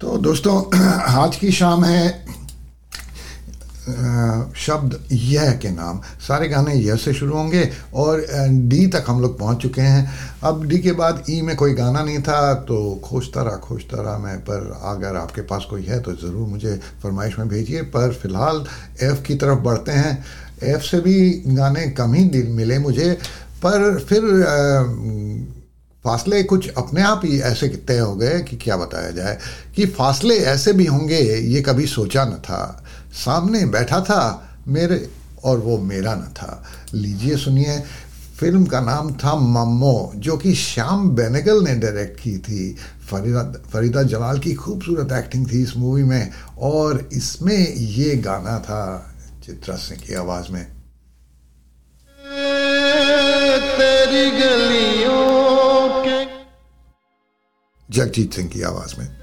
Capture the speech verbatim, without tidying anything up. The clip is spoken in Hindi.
तो दोस्तों आज की शाम है अ, शब्द यह के नाम। सारे गाने यह से शुरू होंगे और डी तक हम लोग पहुंच चुके हैं। अब डी के बाद ई में कोई गाना नहीं था तो खोजता रहा खोजता रहा मैं, पर अगर आपके पास कोई है तो ज़रूर मुझे फरमाइश में भेजिए। पर फिलहाल एफ़ की तरफ बढ़ते हैं। एफ़ से भी गाने कम ही दिल मिले मुझे, पर फिर आ, फासले कुछ अपने आप ही ऐसे तय हो गए कि क्या बताया जाए कि फासले ऐसे भी होंगे ये कभी सोचा न था। सामने बैठा था मेरे और वो मेरा न था। लीजिए सुनिए, फिल्म का नाम था मम्मो, जो कि श्याम बेनेगल ने डायरेक्ट की थी। फरीदा फरीदा जलाल की खूबसूरत एक्टिंग थी इस मूवी में, और इसमें ये गाना था चित्रा सिंह की आवाज़ में। तेरी गलियों के जगजीत सिंह की आवाज़ में।